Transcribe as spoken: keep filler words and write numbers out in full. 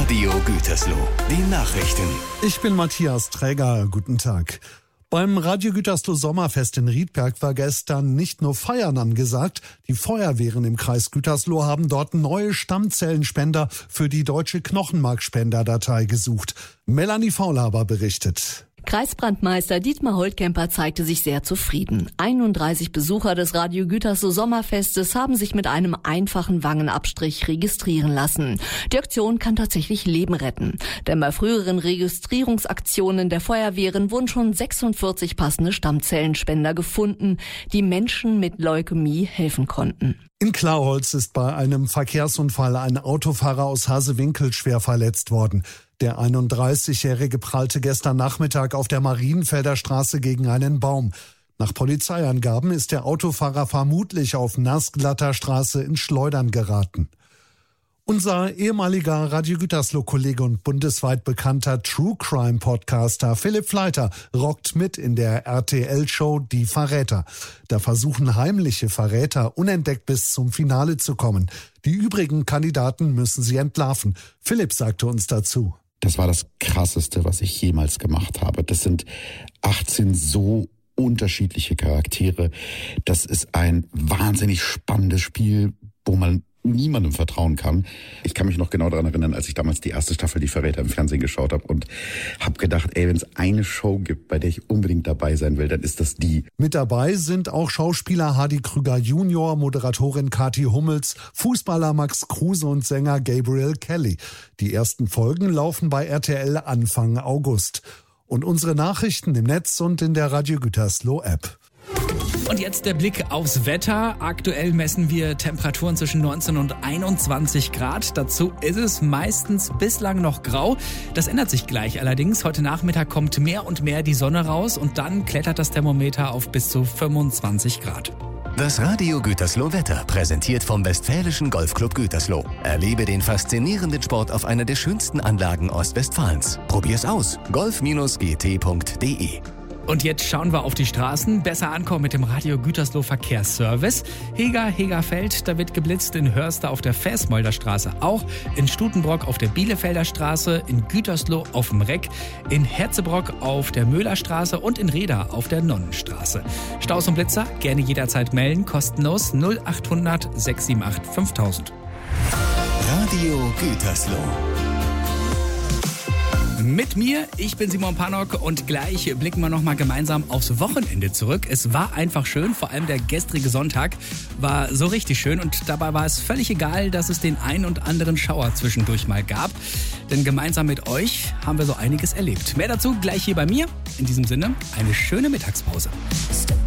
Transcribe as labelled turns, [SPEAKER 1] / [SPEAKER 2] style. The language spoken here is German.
[SPEAKER 1] Radio Gütersloh. Die Nachrichten.
[SPEAKER 2] Ich bin Matthias Träger. Guten Tag. Beim Radio Gütersloh Sommerfest in Riedberg war gestern nicht nur Feiern angesagt. Die Feuerwehren im Kreis Gütersloh haben dort neue Stammzellenspender für die deutsche Knochenmarkspenderdatei gesucht. Melanie Faulhaber berichtet.
[SPEAKER 3] Kreisbrandmeister Dietmar Holtkemper zeigte sich sehr zufrieden. einunddreißig Besucher des Radio Gütersloh Sommerfestes haben sich mit einem einfachen Wangenabstrich registrieren lassen. Die Aktion kann tatsächlich Leben retten. Denn bei früheren Registrierungsaktionen der Feuerwehren wurden schon sechsundvierzig passende Stammzellenspender gefunden, die Menschen mit Leukämie helfen konnten.
[SPEAKER 2] In Klaholz ist bei einem Verkehrsunfall ein Autofahrer aus Hasewinkel schwer verletzt worden. Der einunddreißigjährige prallte gestern Nachmittag auf der Marienfelder Straße gegen einen Baum. Nach Polizeiangaben ist der Autofahrer vermutlich auf nassglatter Straße ins Schleudern geraten. Unser ehemaliger Radio Gütersloh-Kollege und bundesweit bekannter True-Crime-Podcaster Philipp Fleiter rockt mit in der R T L-Show Die Verräter. Da versuchen heimliche Verräter unentdeckt bis zum Finale zu kommen. Die übrigen Kandidaten müssen sie entlarven. Philipp sagte uns dazu.
[SPEAKER 4] Das war das Krasseste, was ich jemals gemacht habe. Das sind achtzehn so unterschiedliche Charaktere. Das ist ein wahnsinnig spannendes Spiel, wo man niemandem vertrauen kann. Ich kann mich noch genau daran erinnern, als ich damals die erste Staffel Die Verräter im Fernsehen geschaut habe und habe gedacht, ey, wenn es eine Show gibt, bei der ich unbedingt dabei sein will, dann ist das die.
[SPEAKER 2] Mit dabei sind auch Schauspieler Hardy Krüger Junior, Moderatorin Kathi Hummels, Fußballer Max Kruse und Sänger Gabriel Kelly. Die ersten Folgen laufen bei R T L Anfang August. Und unsere Nachrichten im Netz und in der Radio Gütersloh App.
[SPEAKER 5] Und jetzt der Blick aufs Wetter. Aktuell messen wir Temperaturen zwischen neunzehn und einundzwanzig Grad. Dazu ist es meistens bislang noch grau. Das ändert sich gleich allerdings. Heute Nachmittag kommt mehr und mehr die Sonne raus und dann klettert das Thermometer auf bis zu fünfundzwanzig Grad.
[SPEAKER 1] Das Radio Gütersloh Wetter, präsentiert vom Westfälischen Golfclub Gütersloh. Erlebe den faszinierenden Sport auf einer der schönsten Anlagen Ostwestfalens. Probier's aus. golf G T punkt D E.
[SPEAKER 5] Und jetzt schauen wir auf die Straßen. Besser ankommen mit dem Radio Gütersloh Verkehrsservice. Heger, Hegerfeld, da wird geblitzt. In Hörster auf der Versmolder Straße auch. In Stutenbrock auf der Bielefelder Straße. In Gütersloh auf dem Reck. In Herzebrock auf der Möhlerstraße. Und in Reda auf der Nonnenstraße. Staus und Blitzer gerne jederzeit melden. Kostenlos null acht hundert sechs sieben acht fünftausend.
[SPEAKER 1] Radio Gütersloh.
[SPEAKER 5] Mit mir, ich bin Simon Pannock und gleich blicken wir nochmal gemeinsam aufs Wochenende zurück. Es war einfach schön, vor allem der gestrige Sonntag war so richtig schön und dabei war es völlig egal, dass es den ein und anderen Schauer zwischendurch mal gab. Denn gemeinsam mit euch haben wir so einiges erlebt. Mehr dazu gleich hier bei mir. In diesem Sinne, eine schöne Mittagspause.